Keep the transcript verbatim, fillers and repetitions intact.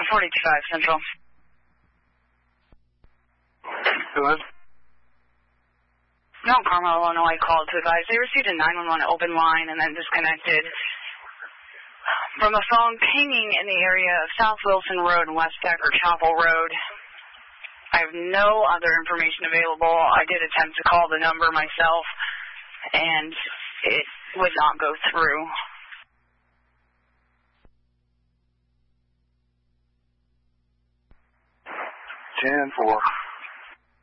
four eight five Central. Go ahead. No, Carmel, Illinois called to advise they received a nine one one open line and then disconnected from a phone pinging in the area of South Wilson Road and West Decker Chapel Road. I have no other information available. I did attempt to call the number myself, and it would not go through. ten four.